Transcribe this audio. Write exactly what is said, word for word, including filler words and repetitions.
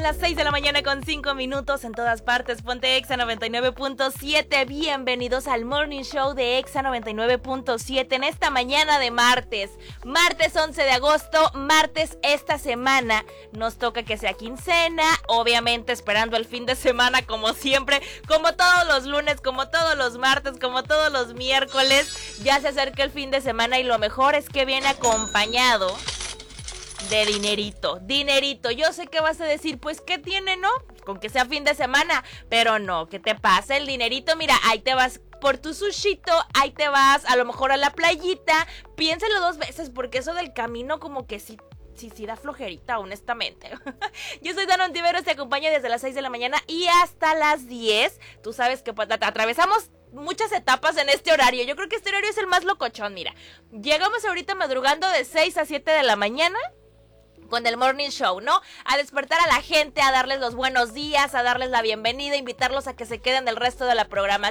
Las seis de la mañana con cinco minutos en todas partes. Ponte Exa noventa y nueve punto siete. Bienvenidos al Morning Show de Exa noventa y nueve punto siete en esta mañana de martes. Martes once de agosto, martes esta semana. Nos toca que sea quincena, obviamente esperando el fin de semana como siempre, como todos los lunes, como todos los martes, como todos los miércoles. Ya se acerca el fin de semana y lo mejor es que viene acompañado de dinerito, dinerito. Yo sé que vas a decir, pues, ¿qué tiene, no? Con que sea fin de semana, pero no, ¿qué te pasa? El dinerito, mira, ahí te vas por tu sushito, ahí te vas a lo mejor a la playita. Piénsalo dos veces, porque eso del camino como que sí, sí, sí da flojerita, honestamente. Yo soy Dana Ontiveros, te acompaño desde las seis de la mañana y hasta las diez. Tú sabes que pues, atravesamos muchas etapas en este horario. Yo creo que este horario es el más locochón, mira. Llegamos ahorita madrugando de seis a siete de la mañana con el Morning Show, ¿no? A despertar a la gente, a darles los buenos días, a darles la bienvenida, invitarlos a que se queden del resto de la programación.